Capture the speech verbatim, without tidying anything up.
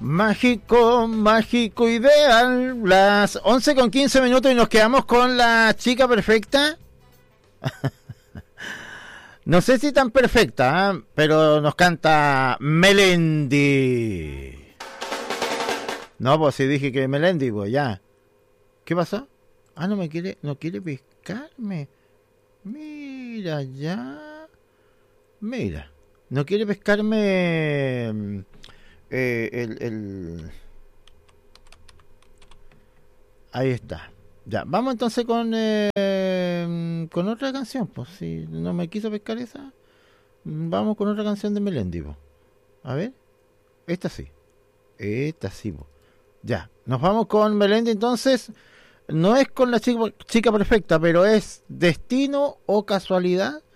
Mágico, mágico ideal. Las once con quince minutos y nos quedamos con la chica perfecta. No sé si tan perfecta, ¿eh? Pero nos canta Melendi. No, pues sí dije que Melendi, pues ya. ¿Qué pasó? Ah, no me quiere, no quiere pescarme. Mira, ya. Mira, no quiere pescarme eh, el, el... Ahí está. Ya, vamos entonces con eh, con otra canción, pues si no me quiso pescar esa, vamos con otra canción de Melendi, pues. A ver, esta sí, esta sí, pues. Ya, nos vamos con Melendi entonces. No es con la chica, chica perfecta, pero es Destino o Casualidad.